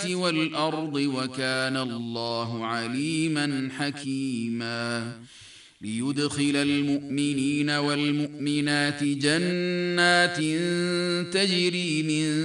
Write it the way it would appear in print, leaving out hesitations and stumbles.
والأرض وكان الله عليما حكيما ليدخل المؤمنين والمؤمنات جنات تجري من